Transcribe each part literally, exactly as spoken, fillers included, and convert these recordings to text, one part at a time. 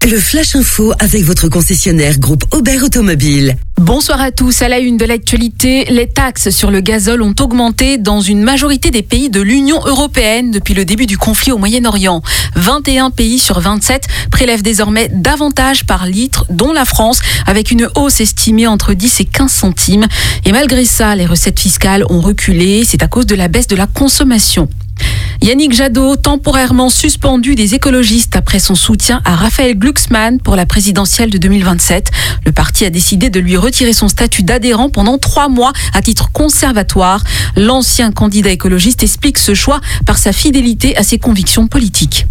Le Flash Info avec votre concessionnaire groupe Aubert Automobile. Bonsoir à tous. À la une de l'actualité, les taxes sur le gazole ont augmenté dans une majorité des pays de l'Union européenne depuis le début du conflit au Moyen-Orient. vingt et un pays sur vingt-sept prélèvent désormais davantage par litre, dont la France, avec une hausse estimée entre dix et quinze centimes. Et malgré ça, les recettes fiscales ont reculé. C'est à cause de la baisse de la consommation. Yannick Jadot, temporairement suspendu des écologistes après son soutien à Raphaël Glucksmann pour la présidentielle de deux mille vingt-sept. Le parti a décidé de lui retirer son statut d'adhérent pendant trois mois à titre conservatoire. L'ancien candidat écologiste explique ce choix par sa fidélité à ses convictions politiques.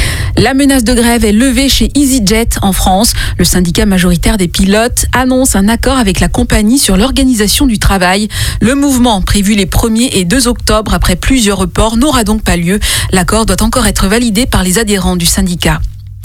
La menace de grève est levée chez EasyJet en France. Le syndicat majoritaire des pilotes annonce un accord avec la compagnie sur l'organisation du travail. Le mouvement, prévu les premier et deux octobre après plusieurs reports, n'aura donc pas lieu. L'accord doit encore être validé par les adhérents du syndicat.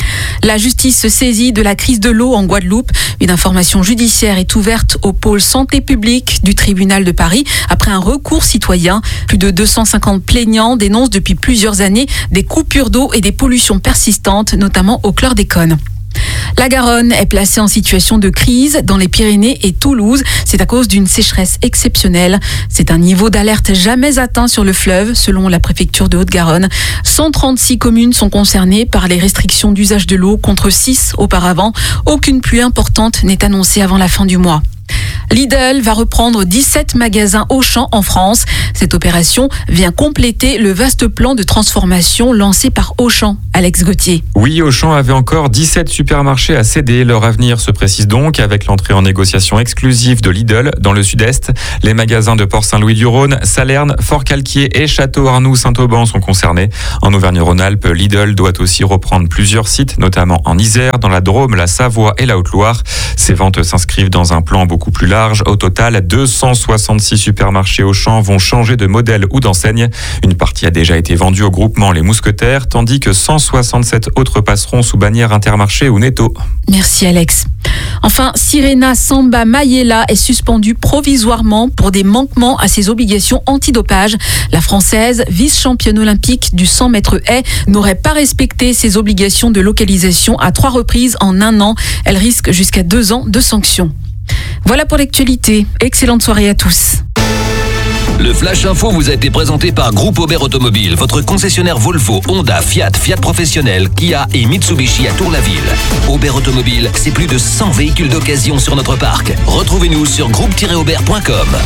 La justice se saisit de la crise de l'eau en Guadeloupe. Une information judiciaire est ouverte au pôle santé publique du tribunal de Paris après un recours citoyen. Plus de deux cent cinquante plaignants dénoncent depuis plusieurs années des coupures d'eau et des pollutions persistantes, notamment au chlordécone. La Garonne est placée en situation de crise dans les Pyrénées et Toulouse. C'est à cause d'une sécheresse exceptionnelle. C'est un niveau d'alerte jamais atteint sur le fleuve, selon la préfecture de Haute-Garonne. cent trente-six communes sont concernées par les restrictions d'usage de l'eau contre six auparavant. Aucune pluie importante n'est annoncée avant la fin du mois. Lidl va reprendre dix-sept magasins Auchan en France. Cette opération vient compléter le vaste plan de transformation lancé par Auchan. Alex Gauthier. Oui, Auchan avait encore dix-sept supermarchés à céder. Leur avenir se précise donc avec l'entrée en négociation exclusive de Lidl dans le sud-est. Les magasins de Port-Saint-Louis-du-Rhône, Salerne, Fort-Calquier et Château-Arnoux-Saint-Auban sont concernés. En Auvergne-Rhône-Alpes, Lidl doit aussi reprendre plusieurs sites, notamment en Isère, dans la Drôme, la Savoie et la Haute-Loire. Ces ventes s'inscrivent dans un plan beaucoup plus large. Au total, deux cent soixante-six supermarchés Auchan vont changer de modèle ou d'enseigne. Une partie a déjà été vendue au groupement Les Mousquetaires, tandis que cent soixante-sept autres passeront sous bannière Intermarché ou Netto. Merci Alex. Enfin, Sirena Samba Mayela est suspendue provisoirement pour des manquements à ses obligations antidopage. La Française, vice-championne olympique du cent mètres haies, n'aurait pas respecté ses obligations de localisation à trois reprises en un an. Elle risque jusqu'à deux ans de sanctions. Voilà pour l'actualité. Excellente soirée à tous. Le Flash Info vous a été présenté par Groupe Aubert Automobile, votre concessionnaire Volvo, Honda, Fiat, Fiat Professionnel, Kia et Mitsubishi à Tour-la-Ville. Aubert Automobile, c'est plus de cent véhicules d'occasion sur notre parc. Retrouvez-nous sur groupe tiret aubert point com.